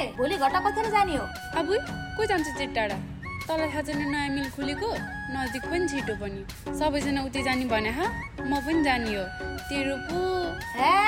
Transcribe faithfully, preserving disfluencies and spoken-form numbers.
भोलि घटा कथेर जाने हो? अब को जान्छ चिट्टाडा? तँलाई थाहा छैन नयाँ मिल खुलेको? नजिक पनि छिटो पनि। सबैजना उतै जाने भने हा म पनि जाने हो। तेरो पो